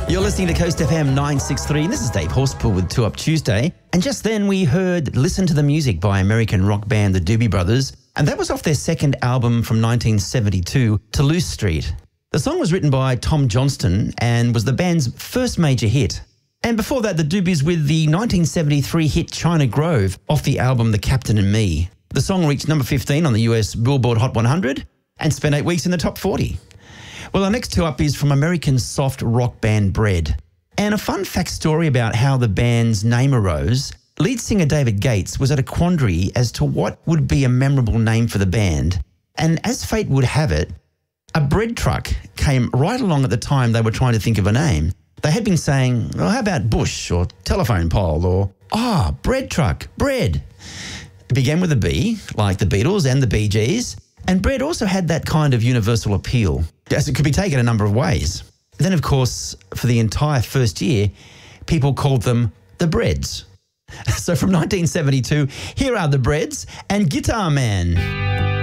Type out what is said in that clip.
You're listening to Coast FM 963, and this is Dave Horspool with 2 Up Tuesday. And just then we heard Listen to the Music by American rock band the Doobie Brothers, and that was off their second album from 1972, Toulouse Street. The song was written by Tom Johnston and was the band's first major hit. And before that, the Doobies with the 1973 hit China Grove off the album The Captain and Me. The song reached number 15 on the US Billboard Hot 100 and spent 8 weeks in the top 40. Well, our next 2 up is from American soft rock band Bread. And a fun fact story about how the band's name arose. Lead singer David Gates was at a quandary as to what would be a memorable name for the band. And as fate would have it, a bread truck came right along at the time they were trying to think of a name. They had been saying, well, how about bush or telephone pole or, bread truck, bread. It began with a B, like the Beatles and the Bee Gees. And bread also had that kind of universal appeal, as it could be taken a number of ways. Then, of course, for the entire first year, people called them the Breads. So from 1972, here are the Breads and Guitar Man.